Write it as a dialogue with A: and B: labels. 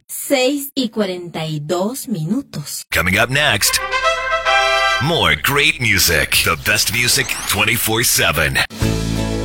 A: 6:42.
B: Coming up next, more great music. The best music 24/7.